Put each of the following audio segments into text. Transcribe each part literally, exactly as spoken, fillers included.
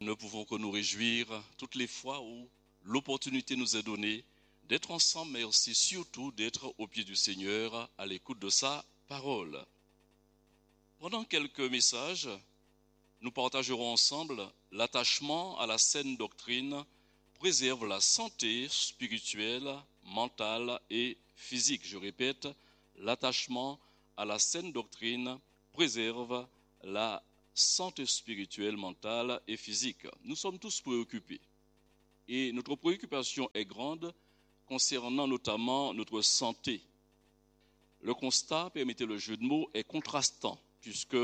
Ne pouvons que nous réjouir toutes les fois où l'opportunité nous est donnée d'être ensemble, mais aussi surtout d'être au pied du Seigneur, à l'écoute de sa parole. Pendant quelques messages, nous partagerons ensemble l'attachement à la saine doctrine préserve la santé spirituelle, mentale et physique. Je répète, l'attachement à la saine doctrine préserve la santé spirituelle, mentale et physique. Nous sommes tous préoccupés. Et notre préoccupation est grande concernant notamment notre santé. Le constat, permettez le jeu de mots, est contrastant, puisque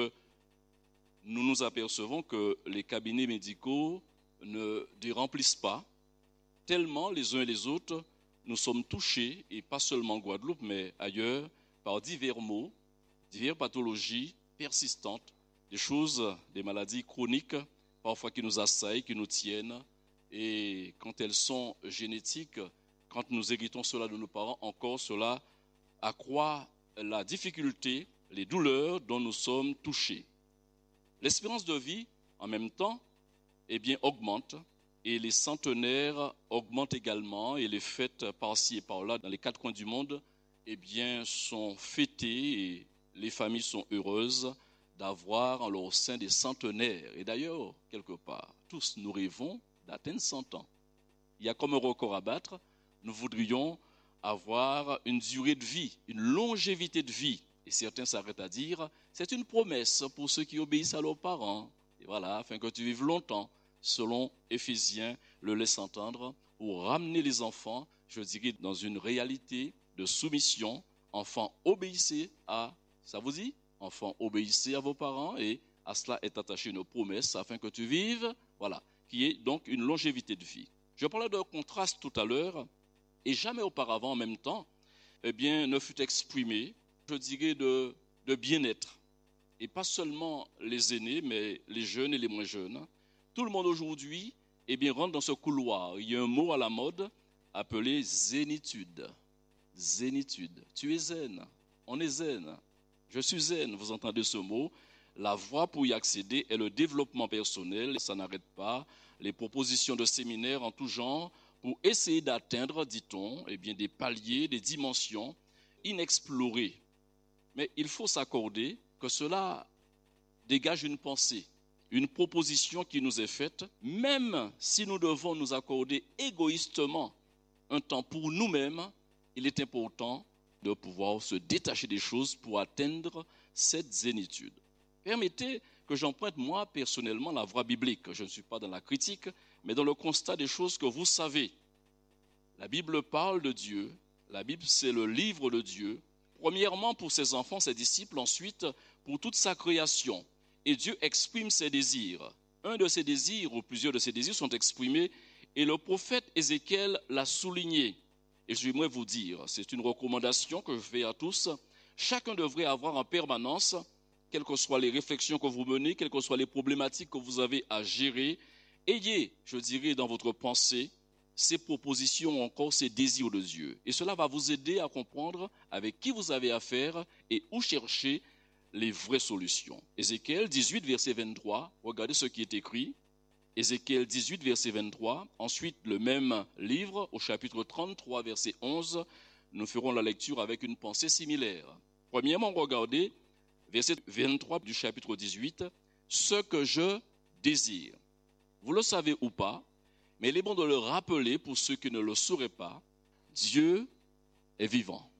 nous nous apercevons que les cabinets médicaux ne déremplissent pas, tellement les uns et les autres, nous sommes touchés, et pas seulement en Guadeloupe, mais ailleurs, par divers maux, diverses pathologies persistantes, des choses, des maladies chroniques, parfois qui nous assaillent, qui nous tiennent, et quand elles sont génétiques, quand nous héritons cela de nos parents, encore cela accroît la difficulté, les douleurs dont nous sommes touchés. L'espérance de vie, en même temps, eh bien, augmente, et les centenaires augmentent également, et les fêtes par-ci et par-là, dans les quatre coins du monde, eh bien, sont fêtées, et les familles sont heureuses d'avoir en leur sein des centenaires. Et d'ailleurs, quelque part, tous nous rêvons d'atteindre cent ans. Il y a comme un record à battre, nous voudrions avoir une durée de vie, une longévité de vie. Et certains s'arrêtent à dire, c'est une promesse pour ceux qui obéissent à leurs parents. Et voilà, afin que tu vives longtemps, selon Éphésiens le laisse entendre, pour ramener les enfants, je dirais, dans une réalité de soumission. Enfants, obéissez à, ça vous dit ? Enfants, obéissez à vos parents, et à cela est attachée une promesse, afin que tu vives, voilà, qui est donc une longévité de vie. Je parlais d'un contraste tout à l'heure, et jamais auparavant en même temps, eh bien, ne fut exprimé, je dirais, de, de bien-être. Et pas seulement les aînés, mais les jeunes et les moins jeunes. Tout le monde aujourd'hui, eh bien, rentre dans ce couloir. Il y a un mot à la mode appelé zénitude. Zénitude. Tu es zen. On est zen. Je suis zen. Vous entendez ce mot? La voie pour y accéder est le développement personnel. Ça n'arrête pas. Les propositions de séminaires en tout genre pour essayer d'atteindre, dit-on, eh bien, des paliers, des dimensions inexplorées. Mais il faut s'accorder que cela dégage une pensée, une proposition qui nous est faite, même si nous devons nous accorder égoïstement un temps pour nous-mêmes, il est important de pouvoir se détacher des choses pour atteindre cette zénitude. Permettez que j'emprunte moi personnellement la voie biblique. Je ne suis pas dans la critique, mais dans le constat des choses que vous savez. La Bible parle de Dieu, la Bible c'est le livre de Dieu, premièrement pour ses enfants, ses disciples, ensuite pour toute sa création. Et Dieu exprime ses désirs. Un de ses désirs, ou plusieurs de ses désirs sont exprimés, et le prophète Ézéchiel l'a souligné. Et je voudrais vous dire, c'est une recommandation que je fais à tous, chacun devrait avoir en permanence, quelles que soient les réflexions que vous menez, quelles que soient les problématiques que vous avez à gérer, ayez, je dirais, dans votre pensée, ces propositions, encore ces désirs de Dieu. Et cela va vous aider à comprendre avec qui vous avez affaire et où chercher les vraies solutions. Ézéchiel dix-huit, verset vingt-trois, regardez ce qui est écrit. Ézéchiel dix-huit, verset vingt-trois. Ensuite, le même livre, au chapitre trente-trois, verset onze, nous ferons la lecture avec une pensée similaire. Premièrement, regardez, verset vingt-trois du chapitre dix-huit, « Ce que je désire ». Vous le savez ou pas, mais il est bon de le rappeler pour ceux qui ne le sauraient pas. Dieu est vivant.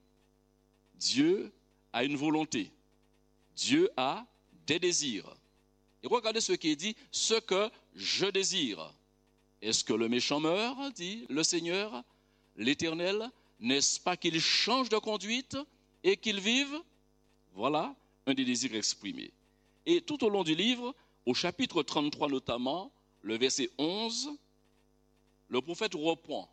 Dieu a une volonté. Dieu a des désirs. Et regardez ce qui est dit, ce que je désire. Est-ce que le méchant meurt, dit le Seigneur, l'Éternel? N'est-ce pas qu'il change de conduite et qu'il vive? Voilà un des désirs exprimés. Et tout au long du livre, au chapitre trente-trois notamment, le verset onze, le prophète reprend.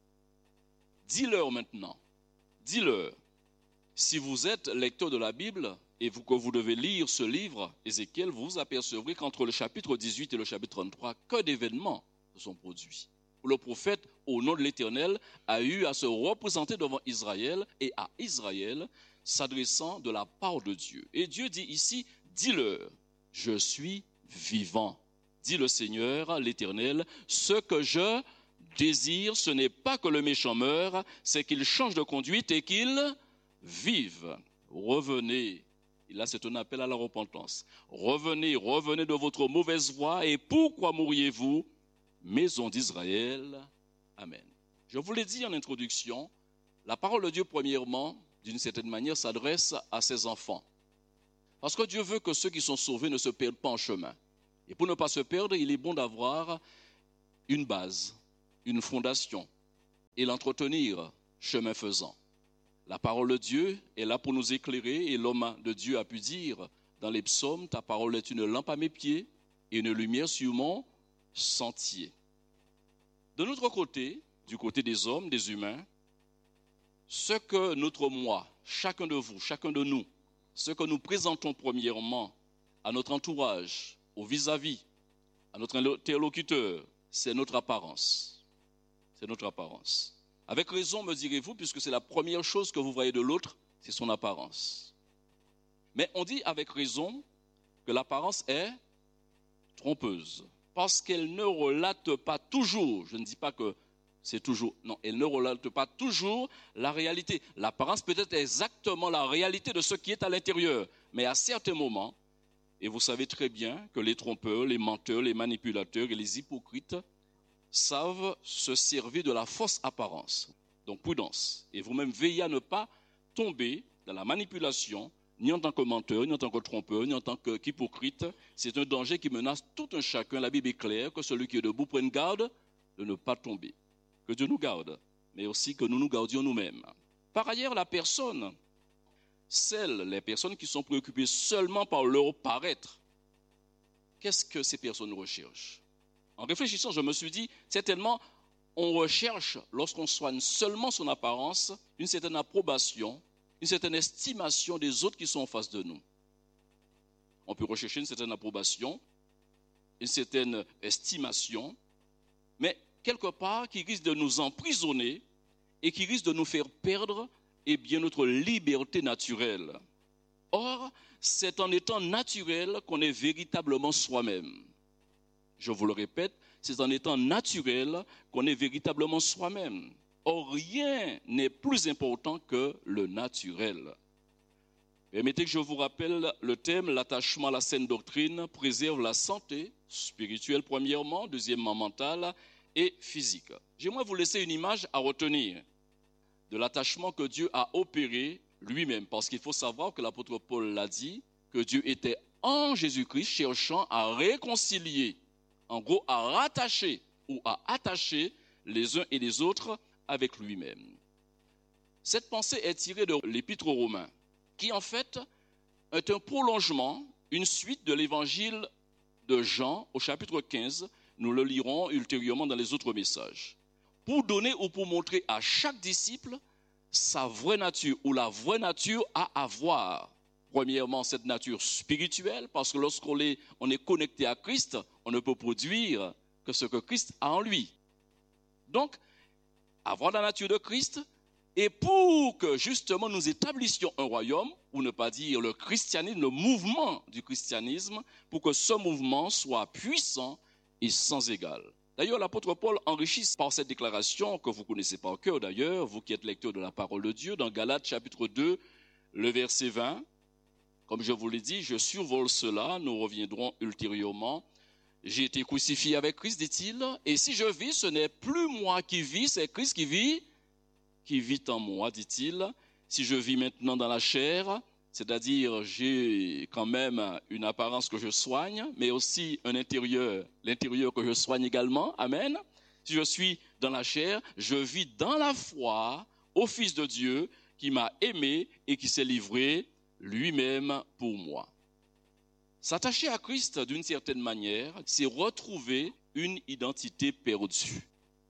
Dis-leur maintenant, dis-leur, si vous êtes lecteur de la Bible et vous, que vous devez lire ce livre, Ézéchiel, vous vous apercevrez qu'entre le chapitre dix-huit et le chapitre trente-trois, que d'événements se sont produits. Le prophète, au nom de l'Éternel, a eu à se représenter devant Israël et à Israël, s'adressant de la part de Dieu. Et Dieu dit ici, dis-leur, je suis vivant. dit le Seigneur, l'Éternel, ce que je désire, ce n'est pas que le méchant meure, c'est qu'il change de conduite et qu'il vive. Revenez. Et là, c'est un appel à la repentance. Revenez, revenez de votre mauvaise voie, et pourquoi mourriez-vous, maison d'Israël? Amen. Je vous l'ai dit en introduction, la parole de Dieu, premièrement, d'une certaine manière, s'adresse à ses enfants. Parce que Dieu veut que ceux qui sont sauvés ne se perdent pas en chemin. Et pour ne pas se perdre, il est bon d'avoir une base, une fondation, et l'entretenir chemin faisant. La parole de Dieu est là pour nous éclairer, et l'homme de Dieu a pu dire dans les psaumes, ta parole est une lampe à mes pieds et une lumière sur mon sentier. De notre côté, du côté des hommes, des humains, ce que notre moi, chacun de vous, chacun de nous, ce que nous présentons premièrement à notre entourage, au vis-à-vis, à notre interlocuteur, c'est notre apparence. C'est notre apparence. Avec raison, me direz-vous, puisque c'est la première chose que vous voyez de l'autre, c'est son apparence. Mais on dit avec raison que l'apparence est trompeuse, parce qu'elle ne relate pas toujours, je ne dis pas que c'est toujours, non, elle ne relate pas toujours la réalité. L'apparence peut être exactement la réalité de ce qui est à l'intérieur, mais à certains moments, et vous savez très bien que les trompeurs, les menteurs, les manipulateurs et les hypocrites savent se servir de la fausse apparence. Donc prudence. Et vous-même veillez à ne pas tomber dans la manipulation, ni en tant que menteur, ni en tant que trompeur, ni en tant qu'hypocrite. C'est un danger qui menace tout un chacun. La Bible est claire que celui qui est debout prenne garde de ne pas tomber. Que Dieu nous garde, mais aussi que nous nous gardions nous-mêmes. Par ailleurs, la personne, celles, les personnes qui sont préoccupées seulement par leur paraître, qu'est-ce que ces personnes recherchent? En réfléchissant, je me suis dit, certainement, on recherche, lorsqu'on soigne seulement son apparence, une certaine approbation, une certaine estimation des autres qui sont en face de nous. On peut rechercher une certaine approbation, une certaine estimation, mais quelque part qui risque de nous emprisonner et qui risque de nous faire perdre eh bien, notre liberté naturelle. Or, c'est en étant naturel qu'on est véritablement soi-même. Je vous le répète, c'est en étant naturel qu'on est véritablement soi-même. Or, rien n'est plus important que le naturel. Permettez que je vous rappelle le thème, l'attachement à la saine doctrine préserve la santé spirituelle premièrement, deuxièmement mentale et physique. J'aimerais vous laisser une image à retenir de l'attachement que Dieu a opéré lui-même, parce qu'il faut savoir que l'apôtre Paul l'a dit, que Dieu était en Jésus-Christ cherchant à réconcilier, en gros à rattacher ou à attacher les uns et les autres avec lui-même. Cette pensée est tirée de l'Épître aux Romains, qui en fait est un prolongement, une suite de l'évangile de Jean au chapitre quinze. Nous le lirons ultérieurement dans les autres messages. Pour donner ou pour montrer à chaque disciple sa vraie nature ou la vraie nature à avoir. Premièrement, cette nature spirituelle, parce que lorsqu'on est, on est connecté à Christ, on ne peut produire que ce que Christ a en lui. Donc, avoir la nature de Christ, et pour que justement nous établissions un royaume, ou ne pas dire le christianisme, le mouvement du christianisme, pour que ce mouvement soit puissant et sans égal. D'ailleurs, l'apôtre Paul enrichit par cette déclaration, que vous connaissez par cœur d'ailleurs, vous qui êtes lecteur de la parole de Dieu, dans Galates chapitre deux, le verset vingt. Comme je vous l'ai dit, je survole cela, nous reviendrons ultérieurement. J'ai été crucifié avec Christ, dit-il, et si je vis, ce n'est plus moi qui vis, c'est Christ qui vit, qui vit en moi, dit-il. Si je vis maintenant dans la chair, c'est-à-dire j'ai quand même une apparence que je soigne, mais aussi un intérieur, l'intérieur que je soigne également, amen. Si je suis dans la chair, je vis dans la foi au Fils de Dieu qui m'a aimé et qui s'est livré lui-même pour moi. S'attacher à Christ d'une certaine manière, c'est retrouver une identité perdue.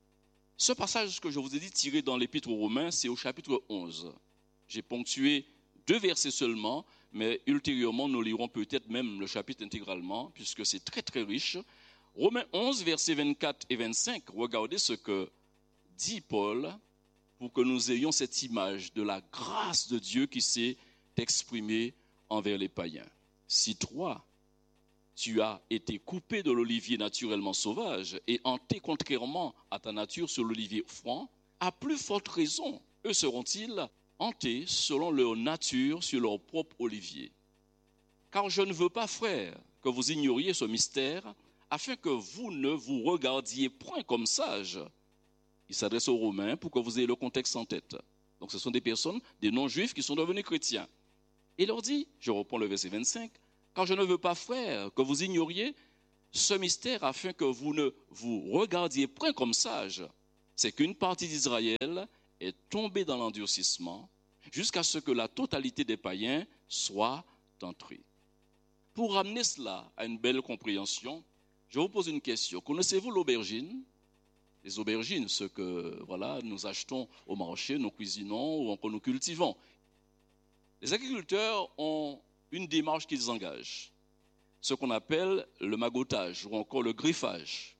Ce passage que je vous ai dit tiré dans l'Épître aux Romains, c'est au chapitre onze. J'ai ponctué deux versets seulement, mais ultérieurement, nous lirons peut-être même le chapitre intégralement, puisque c'est très très riche. Romains onze, versets vingt-quatre et vingt-cinq, regardez ce que dit Paul, pour que nous ayons cette image de la grâce de Dieu qui s'est exprimée envers les païens. Si toi, tu as été coupé de l'olivier naturellement sauvage et hanté contrairement à ta nature sur l'olivier franc, à plus forte raison, eux seront-ils hantés selon leur nature sur leur propre olivier. Car je ne veux pas, frères, que vous ignoriez ce mystère, afin que vous ne vous regardiez point comme sages. Il s'adresse aux Romains pour que vous ayez le contexte en tête. Donc ce sont des personnes, des non-juifs qui sont devenus chrétiens. Et il leur dit, je reprends le verset vingt-cinq, « Car je ne veux pas, frères, que vous ignoriez ce mystère afin que vous ne vous regardiez point comme sages. C'est qu'une partie d'Israël est tombée dans l'endurcissement jusqu'à ce que la totalité des païens soit entrée. » Pour ramener cela à une belle compréhension, je vous pose une question. Connaissez-vous l'aubergine ? Les aubergines, ce que voilà, nous achetons au marché, nous cuisinons ou encore nous cultivons. Les agriculteurs ont une démarche qu'ils engagent, ce qu'on appelle le magotage ou encore le griffage.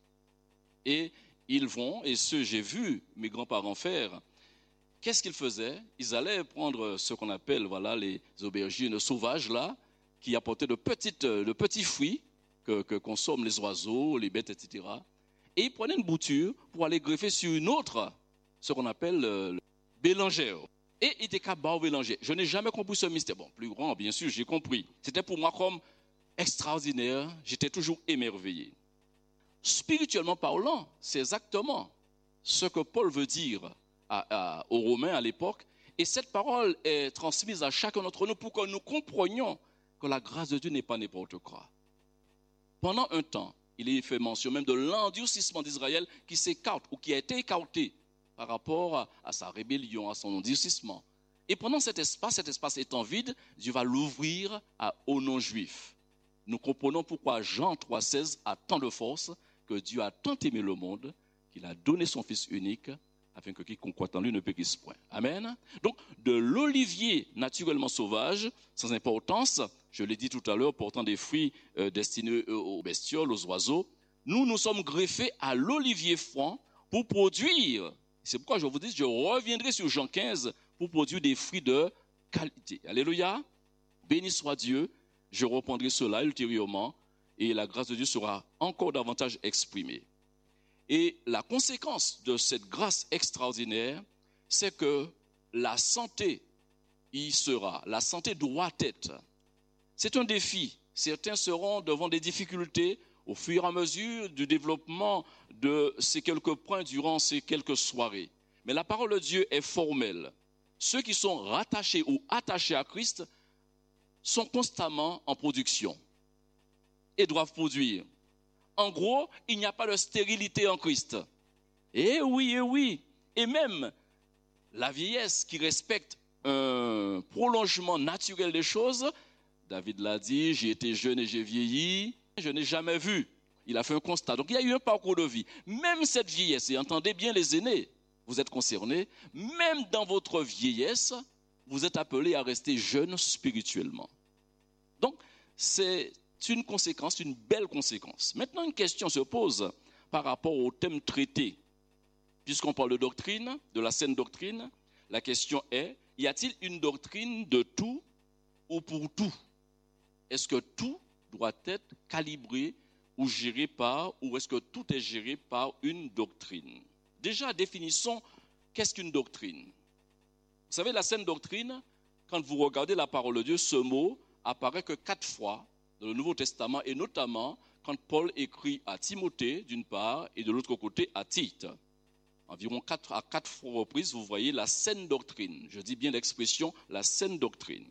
Et ils vont, et ce j'ai vu mes grands-parents faire, qu'est-ce qu'ils faisaient ? Ils allaient prendre ce qu'on appelle voilà, les aubergines sauvages là, qui apportaient de, petites, de petits fruits que, que consomment les oiseaux, les bêtes, et cetera. Et ils prenaient une bouture pour aller greffer sur une autre, ce qu'on appelle le bélangère. Et il était capable de bélanger. Je n'ai jamais compris ce mystère. Bon, plus grand, bien sûr, j'ai compris. C'était pour moi comme extraordinaire. J'étais toujours émerveillé. Spirituellement parlant, c'est exactement ce que Paul veut dire à, à, aux Romains à l'époque. Et cette parole est transmise à chacun d'entre nous pour que nous comprenions que la grâce de Dieu n'est pas n'importe quoi. Pendant un temps, il est fait mention même de l'endurcissement d'Israël qui s'écarte ou qui a été écarté par rapport à, à sa rébellion, à son endurcissement. Et pendant cet espace, cet espace étant vide, Dieu va l'ouvrir à, aux non-juifs. Nous comprenons pourquoi Jean trois seize a tant de force, que Dieu a tant aimé le monde, qu'il a donné son Fils unique, afin que quiconque croit en lui ne périsse point. Amen. Donc, de l'olivier naturellement sauvage, sans importance, je l'ai dit tout à l'heure, portant des fruits euh, destinés aux bestioles, aux oiseaux, nous nous sommes greffés à l'olivier franc pour produire. C'est pourquoi je vous dis, je reviendrai sur Jean quinze pour produire des fruits de qualité. Alléluia. Béni soit Dieu. Je reprendrai cela ultérieurement et la grâce de Dieu sera encore davantage exprimée. Et la conséquence de cette grâce extraordinaire, c'est que la santé y sera. La santé doit être. C'est un défi. Certains seront devant des difficultés au fur et à mesure du développement de ces quelques points durant ces quelques soirées. Mais la parole de Dieu est formelle. Ceux qui sont rattachés ou attachés à Christ sont constamment en production et doivent produire. En gros, il n'y a pas de stérilité en Christ. Eh oui, eh oui. Et même la vieillesse qui respecte un prolongement naturel des choses, David l'a dit, j'ai été jeune et j'ai vieilli, je n'ai jamais vu. Il a fait un constat. Donc il y a eu un parcours de vie. Même cette vieillesse, et entendez bien les aînés, vous êtes concernés, même dans votre vieillesse, vous êtes appelés à rester jeune spirituellement. Donc, c'est une conséquence, une belle conséquence. Maintenant, une question se pose par rapport au thème traité. Puisqu'on parle de doctrine, de la saine doctrine, la question est, y a-t-il une doctrine de tout ou pour tout ? Est-ce que tout doit être calibré ou géré par, ou est-ce que tout est géré par une doctrine ? Déjà, définissons qu'est-ce qu'une doctrine. Vous savez, la saine doctrine, quand vous regardez la parole de Dieu, ce mot apparaît que quatre fois dans le Nouveau Testament, et notamment quand Paul écrit à Timothée, d'une part, et de l'autre côté à Tite. Environ quatre à quatre fois reprises, vous voyez la saine doctrine. Je dis bien l'expression, la saine doctrine.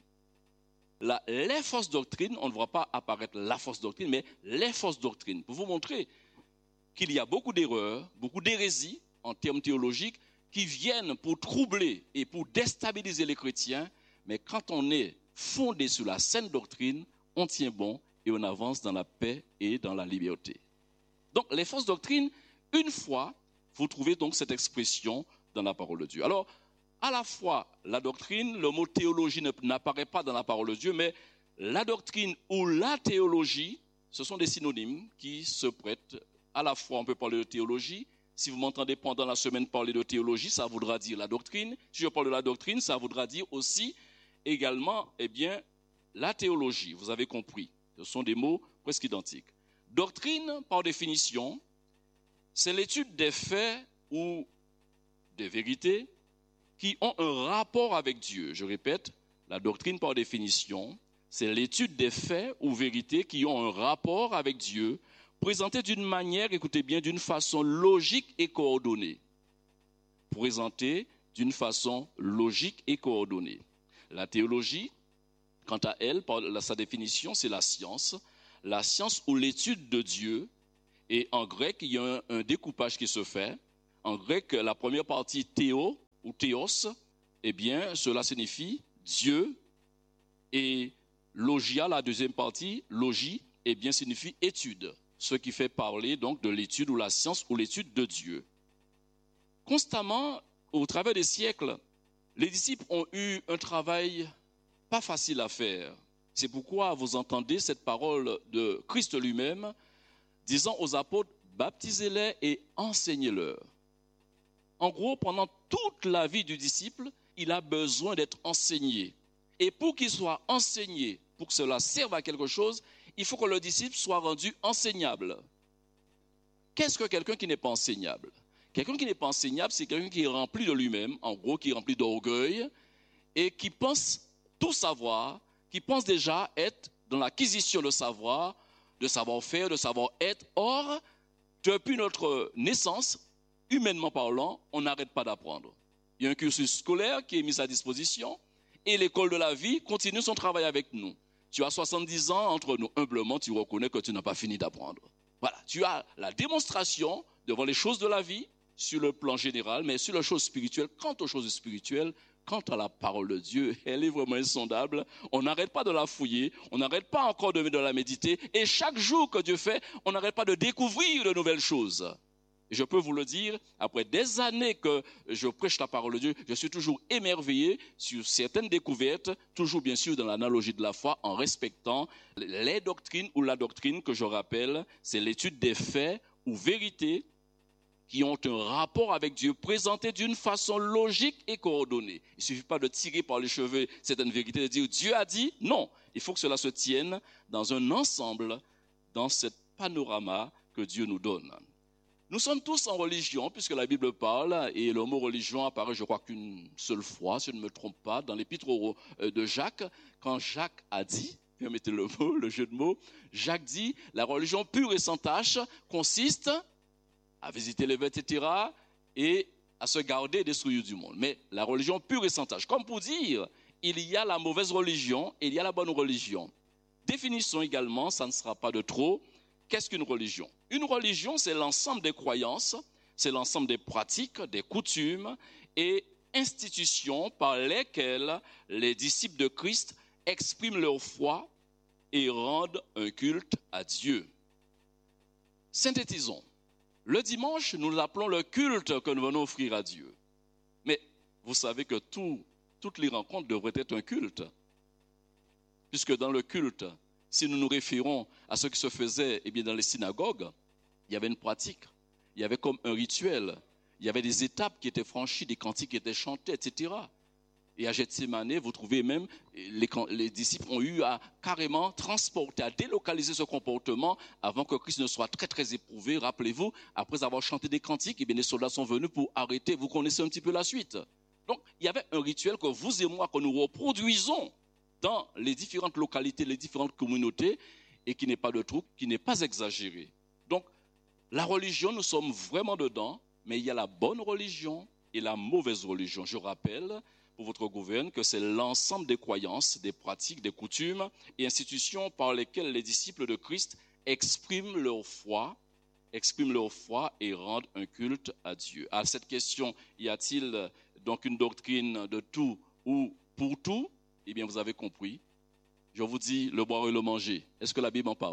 La, les fausses doctrines, on ne voit pas apparaître la fausse doctrine, mais les fausses doctrines. Pour vous montrer qu'il y a beaucoup d'erreurs, beaucoup d'hérésies en termes théologiques qui viennent pour troubler et pour déstabiliser les chrétiens, mais quand on est fondé sur la saine doctrine, on tient bon et on avance dans la paix et dans la liberté. Donc, les fausses doctrines, une fois, vous trouvez donc cette expression dans la parole de Dieu. Alors, à la fois, la doctrine, le mot théologie n'apparaît pas dans la parole de Dieu, mais la doctrine ou la théologie, ce sont des synonymes qui se prêtent. À la fois, on peut parler de théologie. Si vous m'entendez pendant la semaine parler de théologie, ça voudra dire la doctrine. Si je parle de la doctrine, ça voudra dire aussi également, eh bien, la théologie. Vous avez compris. Ce sont des mots presque identique. Doctrine, par définition, c'est l'étude des faits ou des vérités qui ont un rapport avec Dieu. Je répète, la doctrine, par définition, c'est l'étude des faits ou vérités qui ont un rapport avec Dieu, présentée d'une manière, écoutez bien, d'une façon logique et coordonnée. Présentée d'une façon logique et coordonnée. La théologie, quant à elle, par sa définition, c'est la science. La science ou l'étude de Dieu. Et en grec, il y a un, un découpage qui se fait. En grec, la première partie, théo ou théos, eh bien, cela signifie Dieu. Et logia, la deuxième partie, logie, eh bien, signifie étude. Ce qui fait parler donc de l'étude ou la science ou l'étude de Dieu. Constamment, au travers des siècles, les disciples ont eu un travail pas facile à faire. C'est pourquoi vous entendez cette parole de Christ lui-même disant aux apôtres, baptisez-les et enseignez-leur. En gros, pendant toute la vie du disciple, il a besoin d'être enseigné. Et pour qu'il soit enseigné, pour que cela serve à quelque chose, il faut que le disciple soit rendu enseignable. Qu'est-ce que quelqu'un qui n'est pas enseignable ? Quelqu'un qui n'est pas enseignable, c'est quelqu'un qui est rempli de lui-même, en gros, qui est rempli d'orgueil, et qui pense tout savoir, qui pense déjà être dans l'acquisition de savoir, de savoir-faire, de savoir-être. Or, depuis notre naissance, humainement parlant, on n'arrête pas d'apprendre. Il y a un cursus scolaire qui est mis à disposition, et l'école de la vie continue son travail avec nous. Tu as soixante-dix ans, entre nous, humblement, tu reconnais que tu n'as pas fini d'apprendre. Voilà, tu as la démonstration devant les choses de la vie, sur le plan général, mais sur les choses spirituelles. Quant aux choses spirituelles, quant à la parole de Dieu, elle est vraiment insondable. On n'arrête pas de la fouiller, on n'arrête pas encore de, de la méditer. Et chaque jour que Dieu fait, on n'arrête pas de découvrir de nouvelles choses. Et je peux vous le dire, après des années que je prêche la parole de Dieu, je suis toujours émerveillé sur certaines découvertes, toujours bien sûr dans l'analogie de la foi, en respectant les doctrines ou la doctrine que je rappelle, c'est l'étude des faits ou vérités qui ont un rapport avec Dieu, présenté d'une façon logique et coordonnée. Il ne suffit pas de tirer par les cheveux certaines vérités, de dire Dieu a dit, non. Il faut que cela se tienne dans un ensemble, dans ce panorama que Dieu nous donne. Nous sommes tous en religion, puisque la Bible parle, et le mot religion apparaît, je crois, qu'une seule fois, si je ne me trompe pas, dans l'épître de Jacques, quand Jacques a dit, permettez le mot, le jeu de mots, Jacques dit, la religion pure et sans tache consiste à visiter les vêtements, et cetera, et à se garder des souillures du monde. Mais la religion pure et sans tache, comme pour dire, il y a la mauvaise religion et il y a la bonne religion. Définissons également, ça ne sera pas de trop, qu'est-ce qu'une religion ? Une religion, c'est l'ensemble des croyances, c'est l'ensemble des pratiques, des coutumes et institutions par lesquelles les disciples de Christ expriment leur foi et rendent un culte à Dieu. Synthétisons. Le dimanche, nous l'appelons le culte que nous venons offrir à Dieu. Mais vous savez que tout, toutes les rencontres devraient être un culte. Puisque dans le culte, si nous nous référons à ce qui se faisait eh bien, dans les synagogues, il y avait une pratique, il y avait comme un rituel, il y avait des étapes qui étaient franchies, des cantiques qui étaient chantés, et cetera. Et à Gethsémane, vous trouvez même, les, les disciples ont eu à carrément transporter, à délocaliser ce comportement avant que Christ ne soit très très éprouvé. Rappelez-vous, après avoir chanté des cantiques, eh bien, les soldats sont venus pour arrêter. Vous connaissez un petit peu la suite. Donc, il y avait un rituel que vous et moi, que nous reproduisons dans les différentes localités, les différentes communautés, et qui n'est pas de trou, qui n'est pas exagéré. Donc, la religion, nous sommes vraiment dedans, mais il y a la bonne religion et la mauvaise religion. Je rappelle pour votre gouverne que c'est l'ensemble des croyances, des pratiques, des coutumes et institutions par lesquelles les disciples de Christ expriment leur foi, expriment leur foi et rendent un culte à Dieu. À cette question, y a-t-il donc une doctrine de tout ou pour tout ? Eh bien, vous avez compris. Je vous dis le boire et le manger. Est-ce que la Bible en parle ?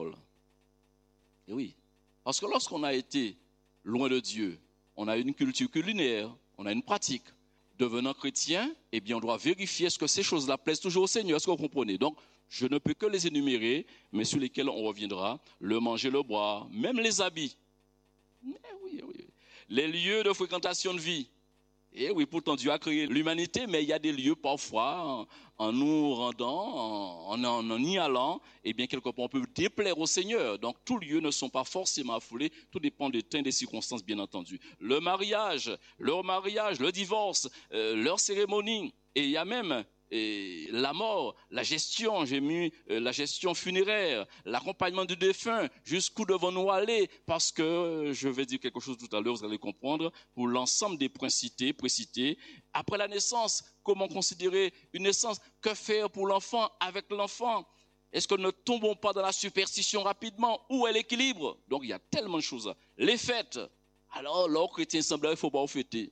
Eh oui. Parce que lorsqu'on a été loin de Dieu, on a une culture culinaire, on a une pratique. Devenant chrétien, eh bien, on doit vérifier est-ce que ces choses-là plaisent toujours au Seigneur. Est-ce que vous comprenez ? Donc, je ne peux que les énumérer, mais sur lesquels on reviendra. Le manger, le boire, même les habits. Mais oui, oui. Les lieux de fréquentation de vie. Et oui, pourtant Dieu a créé l'humanité, mais il y a des lieux parfois, en, en nous rendant, en, en, en y allant, eh bien quelque part on peut déplaire au Seigneur. Donc tous les lieux ne sont pas forcément affolés, tout dépend des temps et des circonstances bien entendu. Le mariage, leur mariage, le divorce, euh, leur cérémonie, et il y a même et la mort, la gestion, j'ai mis euh, la gestion funéraire, l'accompagnement du défunt, jusqu'où devons-nous aller? Parce que, euh, je vais dire quelque chose tout à l'heure, vous allez comprendre, pour l'ensemble des précités, précités. Après la naissance, comment considérer une naissance? Que faire pour l'enfant, avec l'enfant? Est-ce que nous ne tombons pas dans la superstition rapidement? Où est l'équilibre? Donc il y a tellement de choses. Les fêtes, alors l'or chrétien semblerait qu'il ne faut pas fêter.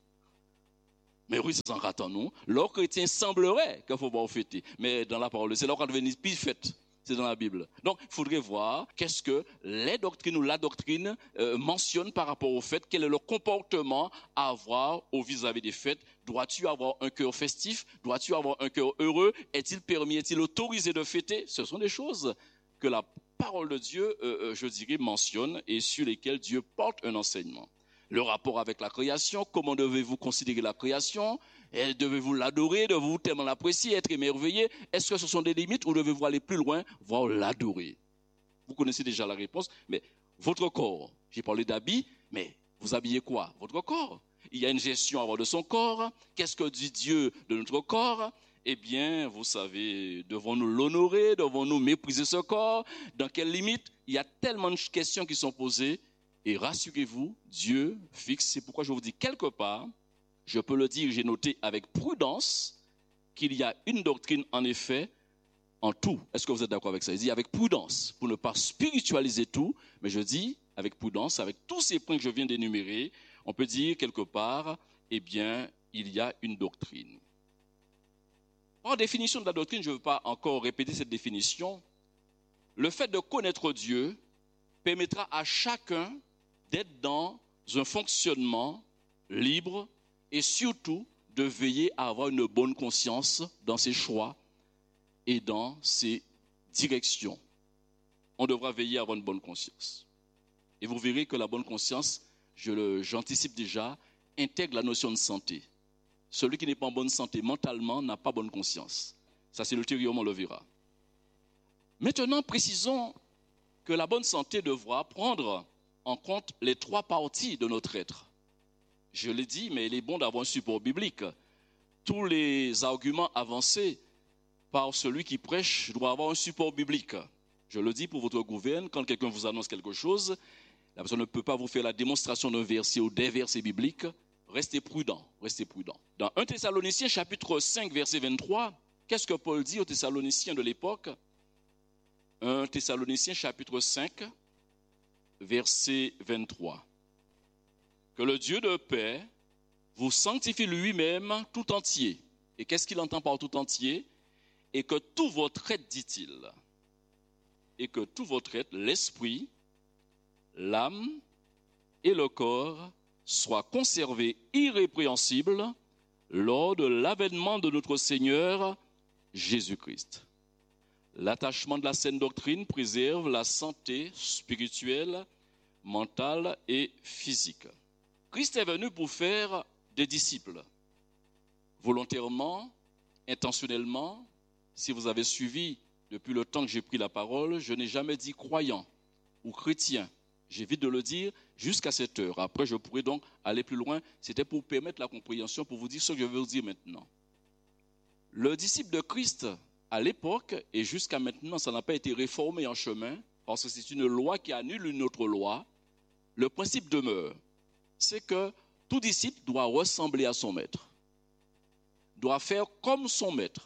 Mais oui, c'est en ratant, nous. L'or chrétien semblerait qu'il ne faut pas fêter. Mais dans la parole, c'est l'or qu'on devient plus fête. C'est dans la Bible. Donc, il faudrait voir qu'est-ce que les doctrines ou la doctrine euh, mentionne par rapport aux fêtes. Quel est le comportement à avoir au vis-à-vis des fêtes? Dois-tu avoir un cœur festif? Dois-tu avoir un cœur heureux? Est-il permis, est-il autorisé de fêter? Ce sont des choses que la parole de Dieu, euh, je dirais, mentionne et sur lesquelles Dieu porte un enseignement. Le rapport avec la création, comment devez-vous considérer la création? Et devez-vous l'adorer, devez-vous tellement l'apprécier, être émerveillé? Est-ce que ce sont des limites ou devez-vous aller plus loin, voire l'adorer? Vous connaissez déjà la réponse, mais votre corps, j'ai parlé d'habits, mais vous habillez quoi? Votre corps. Il y a une gestion à avoir de son corps. Qu'est-ce que dit Dieu de notre corps? Eh bien, vous savez, devons-nous l'honorer? Devons-nous mépriser ce corps? Dans quelles limites? Il y a tellement de questions qui sont posées. Et rassurez-vous, Dieu fixe. C'est pourquoi je vous dis quelque part, je peux le dire, j'ai noté avec prudence qu'il y a une doctrine en effet en tout. Est-ce que vous êtes d'accord avec ça? Il dit avec prudence, pour ne pas spiritualiser tout, mais je dis avec prudence, avec tous ces points que je viens d'énumérer, on peut dire quelque part, eh bien, il y a une doctrine. En définition de la doctrine, je ne veux pas encore répéter cette définition. Le fait de connaître Dieu permettra à chacun d'être dans un fonctionnement libre et surtout de veiller à avoir une bonne conscience dans ses choix et dans ses directions. On devra veiller à avoir une bonne conscience. Et vous verrez que la bonne conscience, je le, j'anticipe déjà, intègre la notion de santé. Celui qui n'est pas en bonne santé mentalement n'a pas bonne conscience. Ça, c'est ultérieurement, on le verra. Maintenant, précisons que la bonne santé devra prendre en compte les trois parties de notre être. Je l'ai dit, mais il est bon d'avoir un support biblique. Tous les arguments avancés par celui qui prêche doivent avoir un support biblique. Je le dis pour votre gouverne, quand quelqu'un vous annonce quelque chose, la personne ne peut pas vous faire la démonstration d'un verset ou des versets bibliques. Restez prudent, restez prudent. Dans premier Thessaloniciens chapitre cinq, verset vingt-trois, qu'est-ce que Paul dit aux Thessaloniciens de l'époque? premier Thessaloniciens chapitre cinq, verset vingt-trois. Que le Dieu de paix vous sanctifie lui-même tout entier. Et qu'est-ce qu'il entend par tout entier? Et que tout votre être, dit-il, et que tout votre être, l'esprit, l'âme et le corps, soient conservés irrépréhensibles lors de l'avènement de notre Seigneur Jésus-Christ. L'attachement de la saine doctrine préserve la santé spirituelle, mentale et physique. Christ est venu pour faire des disciples. Volontairement, intentionnellement, si vous avez suivi depuis le temps que j'ai pris la parole, je n'ai jamais dit croyant ou chrétien. J'évite de le dire jusqu'à cette heure. Après, je pourrais donc aller plus loin. C'était pour permettre la compréhension, pour vous dire ce que je veux vous dire maintenant. Le disciple de Christ, à l'époque et jusqu'à maintenant, ça n'a pas été réformé en chemin, parce que c'est une loi qui annule une autre loi. Le principe demeure, c'est que tout disciple doit ressembler à son maître, doit faire comme son maître.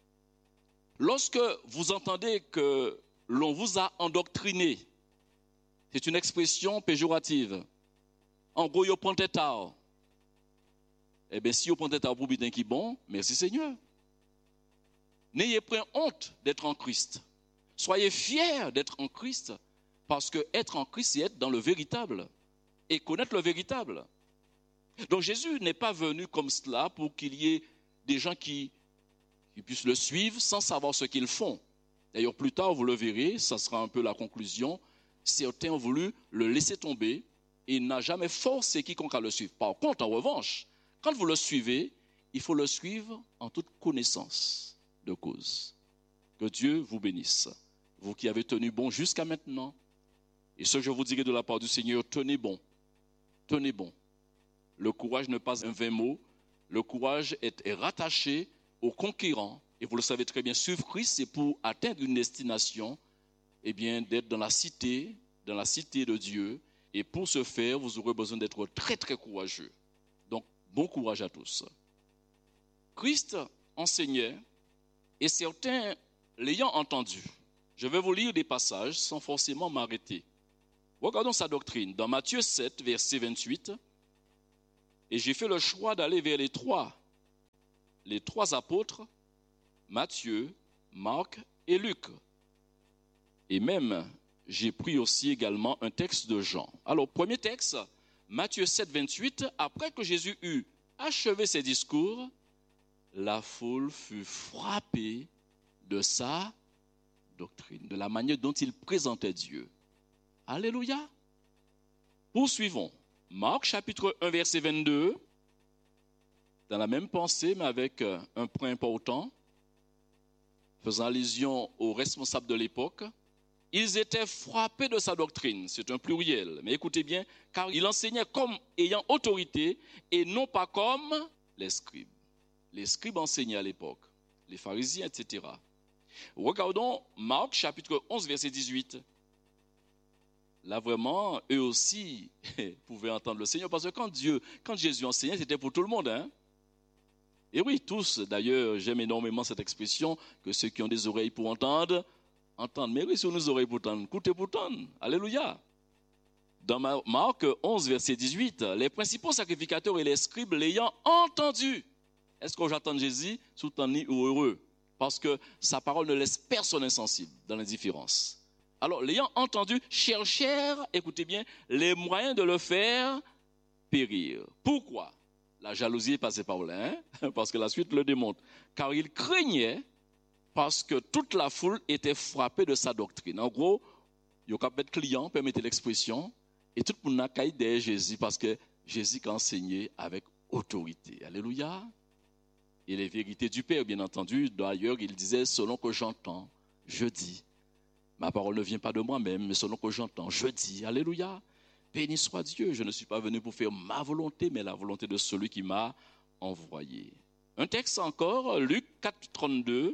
Lorsque vous entendez que l'on vous a endoctriné, c'est une expression péjorative. En gros, vous prenez tard. Eh bien, si vous prenez tard pour bien qui bon, merci Seigneur. N'ayez pas honte d'être en Christ. Soyez fiers d'être en Christ, parce que être en Christ, c'est être dans le véritable et connaître le véritable. Donc Jésus n'est pas venu comme cela pour qu'il y ait des gens qui, qui puissent le suivre sans savoir ce qu'ils font. D'ailleurs, plus tard, vous le verrez, ça sera un peu la conclusion. Certains ont voulu le laisser tomber et il n'a jamais forcé quiconque à le suivre. Par contre, en revanche, Quand vous le suivez, il faut le suivre en toute connaissance de cause. Que Dieu vous bénisse. Vous qui avez tenu bon jusqu'à maintenant. Et ce que je vous dirai de la part du Seigneur, tenez bon. Tenez bon. Le courage n'est pas un vain mot. Le courage est, est rattaché au conquérant. Et vous le savez très bien, suivre Christ, c'est pour atteindre une destination, eh bien, d'être dans la cité, dans la cité de Dieu. Et pour ce faire, vous aurez besoin d'être très, très courageux. Donc, bon courage à tous. Christ enseignait, et certains l'ayant entendu. Je vais vous lire des passages sans forcément m'arrêter. Regardons sa doctrine. Dans Matthieu sept, verset vingt-huit, et j'ai fait le choix d'aller vers les trois, les trois apôtres, Matthieu, Marc et Luc. Et même, j'ai pris aussi également un texte de Jean. Alors, premier texte, Matthieu sept, vingt-huit, après que Jésus eut achevé ses discours, la foule fut frappée de sa doctrine, de la manière dont il présentait Dieu. Alléluia. Poursuivons. Marc chapitre un, verset vingt-deux, dans la même pensée, mais avec un point important, faisant allusion aux responsables de l'époque. Ils étaient frappés de sa doctrine, c'est un pluriel, mais écoutez bien, car il enseignait comme ayant autorité et non pas comme les scribes. Les scribes enseignaient à l'époque, les pharisiens, et cetera. Regardons Marc chapitre onze, verset dix-huit. Là vraiment, eux aussi pouvaient entendre le Seigneur, parce que quand Dieu, quand Jésus enseignait, c'était pour tout le monde, hein? Et oui, tous, d'ailleurs, j'aime énormément cette expression, que ceux qui ont des oreilles pour entendre, entendent. Mais oui, si on nous oreilles pour entendre, écoutez pour entendre. Alléluia. Dans Marc onze, verset dix-huit, les principaux sacrificateurs et les scribes l'ayant entendu. Est-ce que j'attends Jésus, soutenu ou heureux? Parce que sa parole ne laisse personne insensible dans l'indifférence. Alors, l'ayant entendu, cherchèrent, écoutez bien, les moyens de le faire périr. Pourquoi? La jalousie est passée par là, hein? Parce que la suite le démontre. Car il craignait, parce que toute la foule était frappée de sa doctrine. En gros, il y a peut-être client, permettez l'expression, et tout le monde a caillé derrière Jésus, parce que Jésus a enseigné avec autorité. Alléluia. Et les vérités du Père, bien entendu. D'ailleurs, il disait, selon que j'entends, je dis. Ma parole ne vient pas de moi-même, mais selon que j'entends, je dis. Alléluia. Béni soit Dieu. Je ne suis pas venu pour faire ma volonté, mais la volonté de celui qui m'a envoyé. Un texte encore, Luc quatre, trente-deux.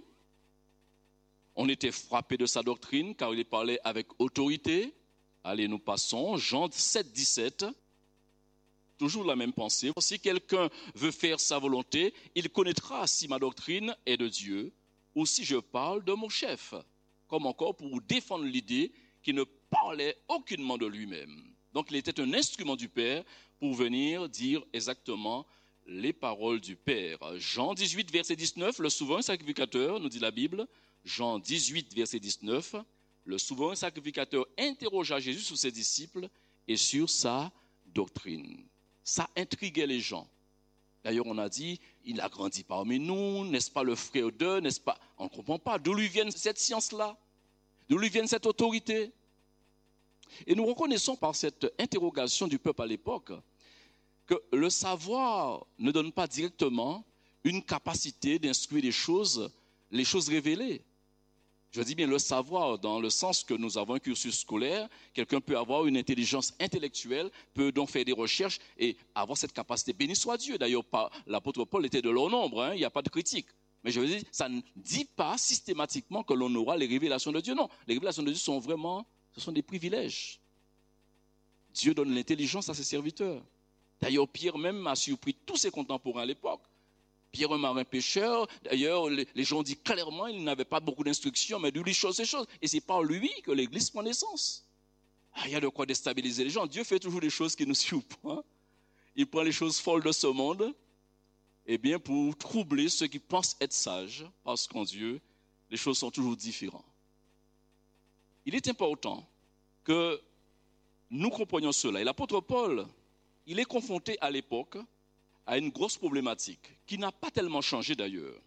On était frappé de sa doctrine, car il parlait avec autorité. Allez, nous passons. Jean sept, dix-sept. Toujours la même pensée. Si quelqu'un veut faire sa volonté, il connaîtra si ma doctrine est de Dieu ou si je parle de mon chef. Comme encore pour défendre l'idée qu'il ne parlait aucunement de lui-même. Donc il était un instrument du Père pour venir dire exactement les paroles du Père. Jean dix-huit, verset dix-neuf, le souverain sacrificateur, nous dit la Bible. Jean dix-huit, verset dix-neuf, le souverain sacrificateur interrogea Jésus sur ses disciples et sur sa doctrine. Ça intriguait les gens. D'ailleurs, on a dit, il a grandi parmi nous, n'est-ce pas le frère d'eux, n'est-ce pas? On ne comprend pas d'où lui vient cette science-là, d'où lui vient cette autorité. Et nous reconnaissons par cette interrogation du peuple à l'époque que le savoir ne donne pas directement une capacité d'instruire les choses, les choses révélées. Je dis bien le savoir dans le sens que nous avons un cursus scolaire. Quelqu'un peut avoir une intelligence intellectuelle, peut donc faire des recherches et avoir cette capacité. Béni soit Dieu. D'ailleurs, l'apôtre Paul était de leur nombre, hein, il n'y a pas de critique. Mais je veux dire, ça ne dit pas systématiquement que l'on aura les révélations de Dieu. Non, les révélations de Dieu sont vraiment, ce sont des privilèges. Dieu donne l'intelligence à ses serviteurs. D'ailleurs, Pierre même a surpris tous ses contemporains à l'époque. Pierre, un marin pêcheur, d'ailleurs, les, les gens disent clairement qu'il n'avait pas beaucoup d'instructions, mais lui, chose, ces choses. Et c'est par lui que l'Église prend naissance. Ah, il y a de quoi déstabiliser les gens. Dieu fait toujours des choses qui nous surprennent. Il prend les choses folles de ce monde, eh bien, pour troubler ceux qui pensent être sages, parce qu'en Dieu, les choses sont toujours différentes. Il est important que nous comprenions cela. Et l'apôtre Paul, il est confronté à l'époque à une grosse problématique qui n'a pas tellement changé d'ailleurs.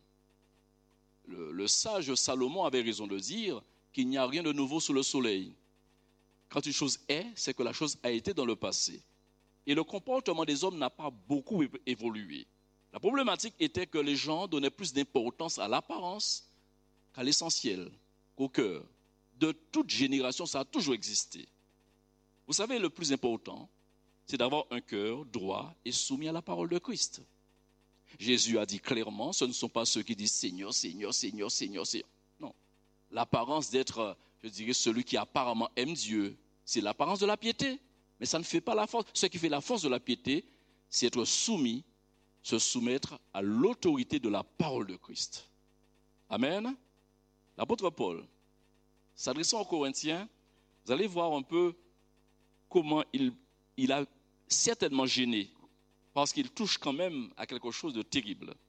Le, le sage Salomon avait raison de dire qu'il n'y a rien de nouveau sous le soleil. Quand une chose est, c'est que la chose a été dans le passé. et le comportement des hommes n'a pas beaucoup évolué. La problématique était que les gens donnaient plus d'importance à l'apparence qu'à l'essentiel, qu'au cœur. De toute génération, ça a toujours existé. Vous savez, le plus important, c'est d'avoir un cœur droit et soumis à la parole de Christ. Jésus a dit clairement, ce ne sont pas ceux qui disent Seigneur, Seigneur, Seigneur, Seigneur, Seigneur. Non. L'apparence d'être, je dirais, celui qui apparemment aime Dieu, c'est l'apparence de la piété. Mais ça ne fait pas la force. Ce qui fait la force de la piété, c'est être soumis, se soumettre à l'autorité de la parole de Christ. Amen. L'apôtre Paul, s'adressant aux Corinthiens, vous allez voir un peu comment il, il a certainement gêné, parce qu'il touche quand même à quelque chose de terrible.